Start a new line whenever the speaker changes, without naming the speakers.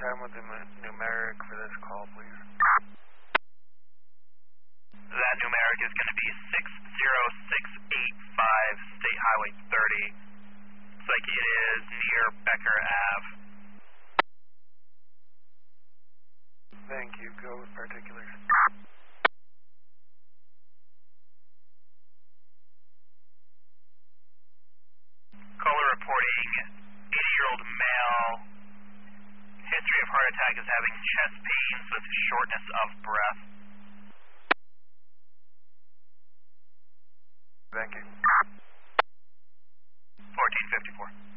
time with the numeric for this call, please?
That numeric is going to be 60685 State Highway 30. Looks like it is near Becker Ave.
Thank you. Go with particulars.
Caller reporting 80-year-old male. History of heart attack is having chest pains with shortness of breath.
Thank you.
1454.